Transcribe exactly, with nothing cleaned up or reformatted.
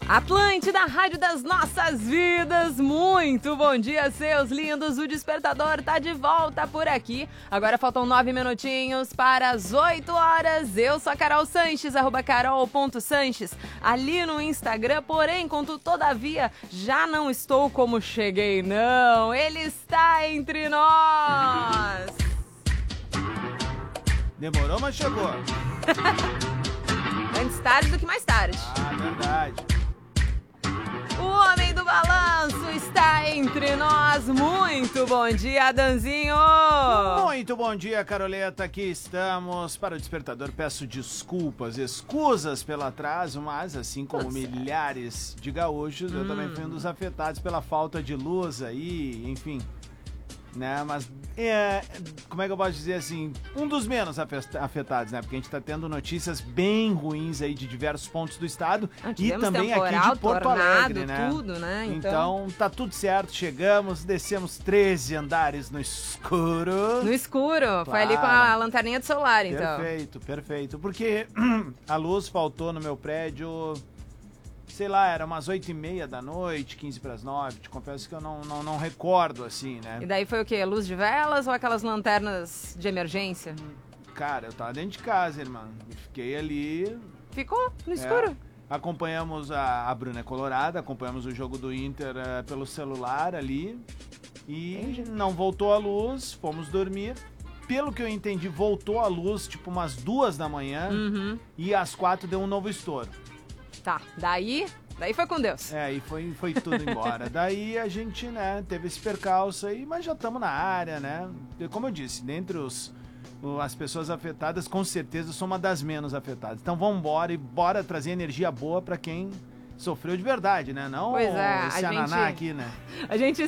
Atlântida, a rádio das nossas vidas, muito bom dia, seus lindos, o Despertador tá de volta por aqui, agora faltam nove minutinhos para as oito horas, eu sou a Carol Sanches, arroba carol.sanches, ali no Instagram, porém, contudo, todavia, já não estou como cheguei, não, ele está entre nós. Demorou, mas chegou. Antes tarde do que mais tarde. Ah, verdade. O homem do balanço está entre nós. Muito bom dia, Danzinho. Muito bom dia, Caroleta. Aqui estamos para o Despertador. Peço desculpas, escusas pelo atraso, mas assim como Tudo milhares de gaúchos, Hum. eu também fui um dos afetados pela falta de luz aí, enfim, né? Mas é, como é que eu posso dizer assim, um dos menos afetados, né? Porque a gente tá tendo notícias bem ruins aí de diversos pontos do estado Ah, e tivemos também temporal, aqui de Porto tornado, Alegre, né? tudo, né? Então... Então tá tudo certo, chegamos, descemos treze andares no escuro. No escuro, Claro. foi ali com a lanterninha do celular, então. Perfeito, perfeito. Porque a luz faltou no meu prédio, sei lá, era umas oito e meia da noite, quinze para as nove. Te confesso que eu não, não, não recordo assim, né? E daí foi o quê? Luz de velas ou aquelas lanternas de emergência? Cara, eu tava dentro de casa, irmão. Fiquei ali. Ficou no escuro. É, acompanhamos a, a Bruna é Colorada, acompanhamos o jogo do Inter uh, pelo celular ali. E Entendi. não voltou a luz, fomos dormir. Pelo que eu entendi, voltou a luz tipo umas duas da manhã. Uhum. E às quatro deu um novo estouro. Tá, daí, daí foi com Deus. É, e foi, foi tudo embora. Daí a gente, né, teve esse percalço aí, mas já estamos na área, né? E como eu disse, dentre os, o- as pessoas afetadas, com certeza eu sou uma das menos afetadas. Então vamos embora e bora trazer energia boa pra quem sofreu de verdade, né? Não Pois é, a esse ananá gente- aqui, né? A gente